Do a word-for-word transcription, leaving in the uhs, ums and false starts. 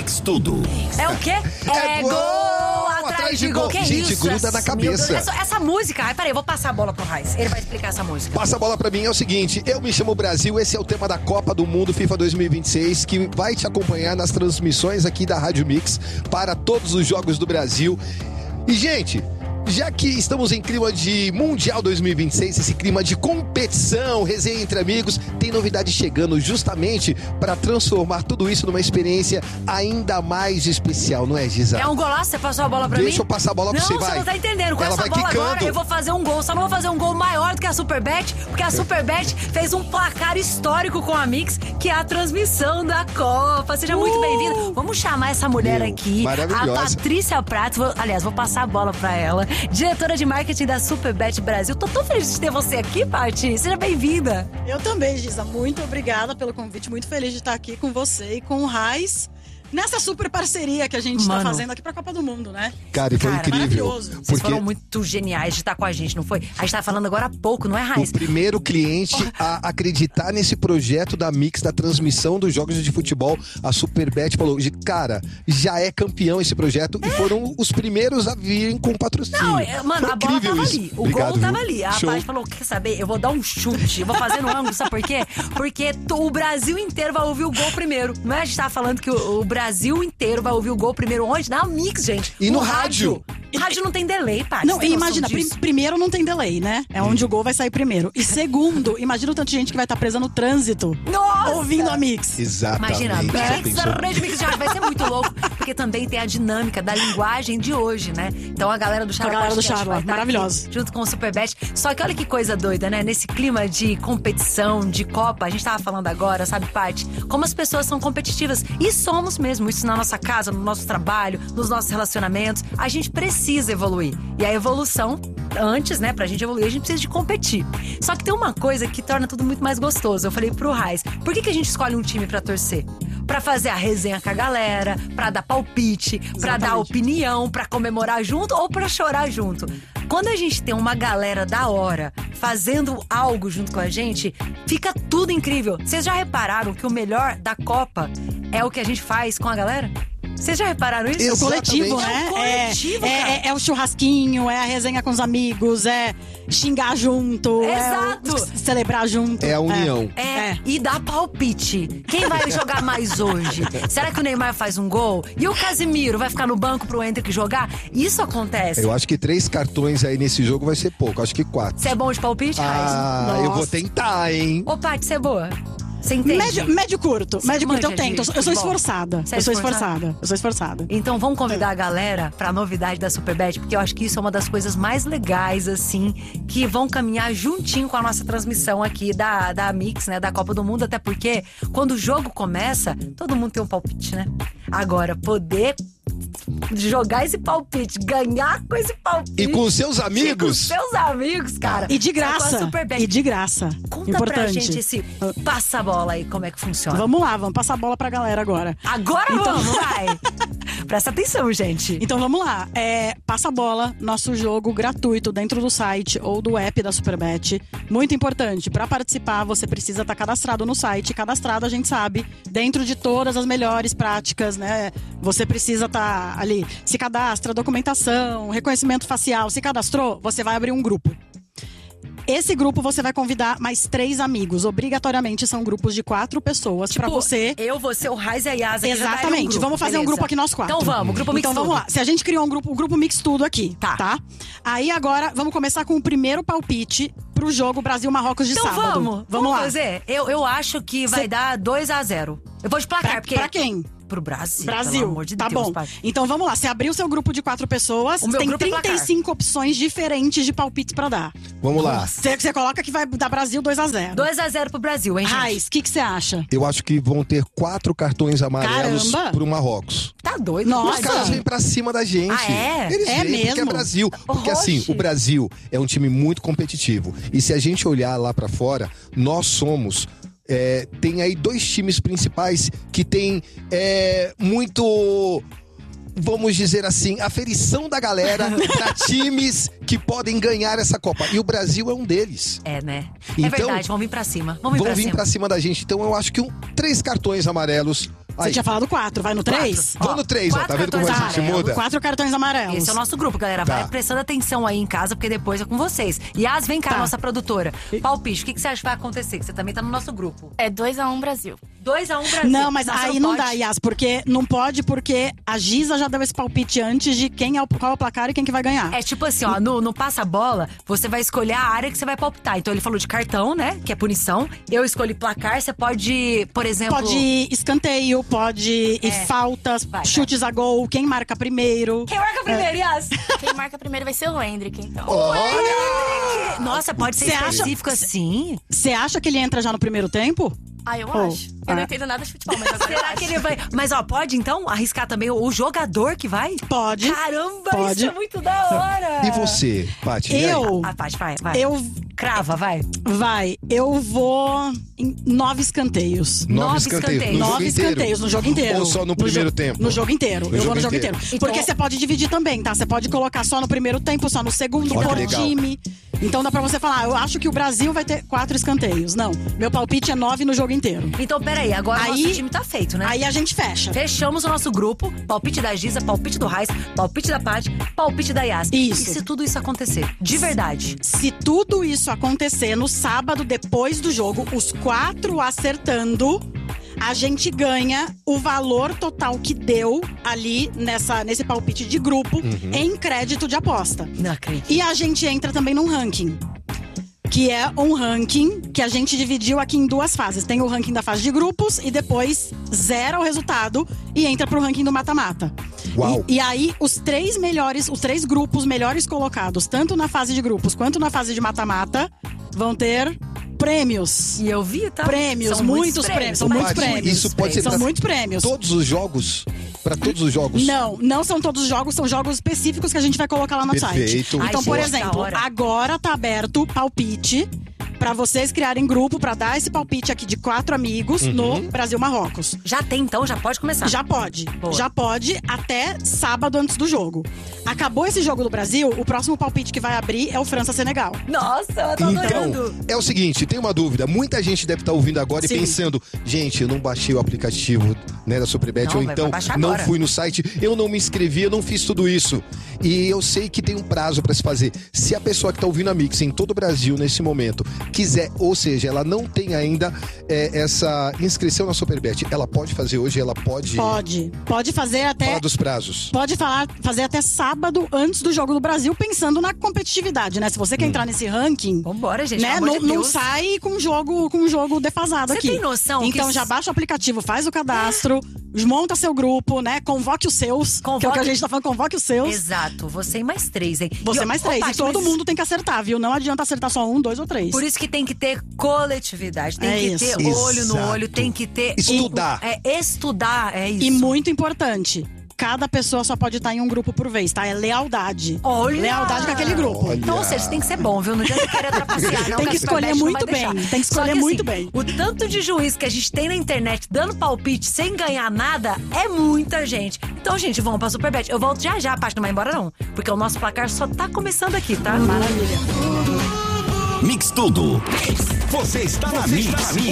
Mix Tudo. É o quê? É, É gol, gol atrás de gol. Que Gente, isso? gruda na cabeça. Essa, essa música... Ai, peraí, eu vou passar a bola pro Raiz. Ele vai explicar essa música. Passa a bola pra mim, é o seguinte, eu me chamo Brasil, esse é o tema da Copa do Mundo FIFA dois mil e vinte e seis, que vai te acompanhar nas transmissões aqui da Rádio Mix para todos os jogos do Brasil. E, gente, já que estamos em clima de Mundial dois mil e vinte e seis, esse clima de competição, resenha entre amigos, tem novidade chegando justamente para transformar tudo isso numa experiência ainda mais especial, não é, Giza? É um golaço? Você passou a bola pra Deixa mim? Deixa eu passar a bola pra não, você, vai. Não, você não tá entendendo. Com Ela essa vai bola quicando. agora eu vou fazer um gol. Só não vou fazer um gol maior do que a Superbet, porque a Superbet fez um placar histórico com a Mix, que é a transmissão da Copa. Seja muito Uh! bem-vindo. Vamos chamar essa mulher Meu, aqui, maravilhosa. a Patrícia Pratos. Vou, aliás, vou passar a bola pra ela. Diretora de marketing da Superbet Brasil. Tô tão feliz de ter você aqui, Paty. Seja bem-vinda. Eu também, Giza. Muito obrigada pelo convite. Muito feliz de estar aqui com você e com o Raiz nessa super parceria que a gente está fazendo aqui pra Copa do Mundo, né? Cara, e foi Cara, incrível. maravilhoso. Vocês Porque foram muito geniais de estar com a gente, não foi? A gente tava falando agora há pouco, não é, Raiz? o primeiro cliente a acreditar nesse projeto da Mix, da transmissão dos jogos de futebol, a Superbet falou, cara, já é campeão esse projeto É. e foram os primeiros a virem com patrocínio. Não, é, mano, Foi a bola incrível tava isso. ali. O Obrigado, gol tava viu? ali. A Show. Paty falou, quer saber? Eu vou dar um chute. Eu vou fazer no ângulo, sabe por quê? Porque t- o Brasil inteiro vai ouvir o gol primeiro. Não é? A gente tava falando que o, o Brasil inteiro vai ouvir o gol primeiro onde? Na Mix, gente. E O no rádio. Rádio não tem delay, Paty. Não, Você tem e noção imagina, prim- disso? primeiro não tem delay, né? É onde o gol vai sair primeiro. E segundo, imagina o tanto de gente que vai estar presa no trânsito Nossa! ouvindo a Mix. Exatamente. Imagina, Já Mix, pensou? Rede Mix já vai ser muito louco, porque também tem a dinâmica da linguagem de hoje, né? Então a galera do Charla A galera do Podcast Charla, vai estar maravilhoso. aqui junto com o Superbet. Só que olha que coisa doida, né? Nesse clima de competição, de Copa, a gente tava falando agora, sabe, Paty? Como as pessoas são competitivas. E somos mesmo, isso na nossa casa, no nosso trabalho, nos nossos relacionamentos. A gente precisa evoluir. E a evolução, antes, né, pra gente evoluir, a gente precisa de competir. Só que tem uma coisa que torna tudo muito mais gostoso. Eu falei pro Raiz, por que, que a gente escolhe um time pra torcer? Pra fazer a resenha com a galera, pra dar palpite, pra dar Exatamente. opinião, pra comemorar junto ou pra chorar junto. Quando a gente tem uma galera da hora fazendo algo junto com a gente, fica tudo incrível. Vocês já repararam que o melhor da Copa é o que a gente faz com a galera? Vocês já repararam isso? É o coletivo, Exatamente. né? É o coletivo, é, cara. é, é o churrasquinho, é a resenha com os amigos, é xingar junto, Exato. é o celebrar junto. É a união. É, É. e dá palpite. Quem vai jogar mais hoje? Será que o Neymar faz um gol? E o Casimiro vai ficar no banco pro Hendrick jogar? Isso acontece. Eu acho que três cartões aí nesse jogo vai ser pouco, acho que quatro. Você é bom de palpite, Raiz? Ah, eu vou Nossa. tentar, hein? Ô, Paty, você é boa? Você entende? Médio, médio curto, Você médio curto eu manja tento. Eu de sou- Eu sou futebol? esforçada. Você é Eu sou esforçada? esforçada. Eu sou esforçada. Então vamos convidar a galera pra novidade da Superbet, porque eu acho que isso é uma das coisas mais legais, assim, que vão caminhar juntinho com a nossa transmissão aqui da, da Mix, né, da Copa do Mundo, até porque quando o jogo começa, todo mundo tem um palpite, né? Agora, poder jogar esse palpite, ganhar com esse palpite. E com seus E com amigos. seus amigos, cara. E de Só com a graça. Superbet. E de graça. Conta Importante. pra gente esse passa-bola aí, como é que funciona. Vamos lá, vamos passar a bola pra galera agora. Agora Então- vamos, vai. Presta atenção, gente. Então vamos lá. É, passa a bola, nosso jogo gratuito dentro do site ou do app da Superbet. Muito importante. Pra participar, você precisa estar cadastrado no site. Cadastrado, a gente sabe, dentro de todas as melhores práticas, né? Você precisa estar ali. Se cadastra, documentação, reconhecimento facial. Se cadastrou, você vai abrir um grupo. Esse grupo você vai convidar mais três amigos. Obrigatoriamente são grupos de quatro pessoas pra Tipo, você. Eu, você, o Raiz e a Yasa. que já daria um Exatamente. grupo, Vamos fazer um beleza. grupo aqui nós quatro. Então vamos, grupo Mix Então vamos Tudo. lá. Se a gente criou um grupo, o grupo Mix Tudo aqui, Tá. tá? Aí agora vamos começar com o primeiro palpite pro jogo Brasil-Marrocos de Então sábado. vamos, Vamos lá. fazer. Eu, eu acho que vai Cê- dar dois a zero. Eu vou de placar, Pra, porque... pra quem? Pro Brasil, Brasil. pelo amor de tá Deus, bom. pai. Então vamos lá. Você abriu seu grupo de quatro pessoas, O meu tem grupo é trinta e cinco opções diferentes de palpites pra dar. Vamos lá. Você você coloca que vai dar Brasil dois a zero. dois a zero pro Brasil, hein, gente? Raiz, o que que você acha? Eu acho que vão ter quatro cartões amarelos Caramba. pro Marrocos. Tá doido? Nossa. Os caras vêm pra cima da gente. Ah, é? Eles É vêm porque é mesmo? Brasil. Porque Oxe. assim, o Brasil é um time muito competitivo. E se a gente olhar lá pra fora, nós somos... é, tem aí dois times principais que tem é, muito... Vamos dizer assim, aferição da galera pra times que podem ganhar essa Copa. E o Brasil é um deles. É, né? Então, é verdade, vamos vir pra cima. Vamos vir Vão pra vir cima. pra cima da gente. Então eu acho que um, três cartões amarelos Você Aí. tinha falado quatro, vai no três? Vou no três, ó, tá vendo como a gente muda? Quatro cartões amarelos. Esse é o nosso grupo, galera. Tá. Vai prestando atenção aí em casa, porque depois é com vocês. Yas, vem cá, Tá. nossa produtora. Palpite, o que, que você acha que vai acontecer? Que você também tá no nosso grupo. É dois a um Brasil. dois a um Brasil. Não, mas Nossa, aí não, pode. dá, Yas, porque não pode, porque a Giza já deu esse palpite antes de quem é o, qual é o placar e quem que vai ganhar. É tipo assim, ó, no, no passa-bola, você vai escolher a área que você vai palpitar. Então ele falou de cartão, né? Que é punição. Eu escolhi placar, você pode, por exemplo. Pode ir escanteio, pode ir É. faltas, Vai, chutes a gol, quem marca primeiro. Quem marca primeiro, Yas? Quem marca primeiro vai ser o Hendrick, então. Olha! Nossa, pode ser Você acha- específico assim? Você acha que ele entra já no primeiro tempo? Ah, eu Oh, acho. Eu não é. entendo nada de futebol, mas agora eu Será acho. que ele vai. Mas ó, pode então arriscar também o, o jogador que vai? Pode. Caramba, Pode. isso é muito da hora! E você, Paty? E aí? Eu, Ah, Paty, vai, vai. eu, Crava, vai. vai, eu vou em nove escanteios. Nove Nove escanteios. escanteios. No Nove jogo inteiro? escanteios no jogo inteiro. Ou só no jo- primeiro tempo? No jogo inteiro. No eu jogo vou no jogo inteiro. inteiro. Então- Porque você pode dividir também, tá? Você pode colocar só no primeiro tempo, só no segundo, Olha por que legal. time. Então dá pra você falar, eu acho que o Brasil vai ter quatro escanteios. Não, meu palpite é nove no jogo inteiro. Então, peraí, agora o Aí- nosso time tá feito, né? Aí a gente fecha. Fechamos o nosso grupo, palpite da Giza, palpite do Raiz, palpite da Paty, palpite da Yas. Isso. E se tudo isso acontecer? De verdade. Se tudo isso acontecer no sábado, depois do jogo, os quatro acertando, a gente ganha o valor total que deu ali nessa, nesse palpite de grupo em crédito de aposta. Não acredito. E a gente entra também num ranking. Que é um ranking que a gente dividiu aqui em duas fases. Tem o ranking da fase de grupos e depois zera o resultado e entra pro ranking do mata-mata. Uau. E, e aí, os três melhores, os três grupos melhores colocados, tanto na fase de grupos quanto na fase de mata-mata, vão ter prêmios. E eu vi, tá? Prêmios, São muitos prêmios, são muitos Paty, prêmios. Isso pode ser São pra muitos prêmios. todos os jogos? Pra todos os jogos? Não, não são todos os jogos, são jogos específicos que a gente vai colocar lá no Perfeito. site. Então, Ai, por gente, exemplo, da hora. agora tá aberto palpite pra vocês criarem grupo pra dar esse palpite aqui de quatro amigos Uhum. no Brasil-Marrocos. Já tem, então? Já pode começar? Já pode. Boa. Já pode até sábado antes do jogo. Acabou esse jogo do Brasil, o próximo palpite que vai abrir é o França-Senegal. Nossa, eu tô adorando. Então, é o seguinte, tem uma dúvida. Muita gente deve estar ouvindo agora Sim. e pensando, gente, eu não baixei o aplicativo, né, da Superbet, Não, ou vai- então vai baixar não agora. fui no site, eu não me inscrevi, eu não fiz tudo isso. E eu sei que tem um prazo pra se fazer. Se a pessoa que tá ouvindo a Mix em todo o Brasil nesse momento quiser, ou seja, ela não tem ainda é, essa inscrição na Superbet, ela pode fazer hoje, ela pode Pode. Pode fazer até. falar dos prazos. Pode falar, fazer até sábado antes do jogo do Brasil, pensando na competitividade, né? Se você Hum. quer entrar nesse ranking. Vambora, gente, Né? pelo amor Não, de não Deus. sai com jogo, com jogo defasado Você aqui. tem noção que Então isso- já baixa o aplicativo, faz o cadastro, monta seu grupo, né? Convoque os seus. Que é o Convoque- que a gente tá falando, convoque os seus. Exato, você e mais três, hein? Você E, mais ô, três. Paty, e todo mas mundo tem que acertar, viu? Não adianta acertar só um, dois ou três. Por isso que tem que ter coletividade, tem É que isso. ter olho no Exato. olho, tem que ter... Estudar. É, estudar, é isso. E muito importante, cada pessoa só pode estar em um grupo por vez, tá? É lealdade. Olha! Lealdade com aquele grupo. Olha. Então, ou seja, você tem que ser bom, viu? Não adianta querer trapacear, não. Tem que a escolher Superbet não muito vai deixar. bem, tem que Só escolher assim, muito bem. O tanto de juiz que a gente tem na internet dando palpite sem ganhar nada é muita gente. Então, gente, vamos pra Superbet. Eu volto já já, a parte não vai embora não. Porque o nosso placar só tá começando aqui, tá? Maravilha. Mix Tudo. Você está na Mix.